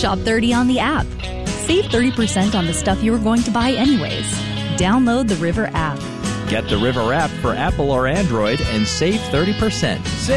Shop 30 on the app. Save 30% on the stuff you were going to buy anyways. Download the River app. Get the River app for Apple or Android and save 30%.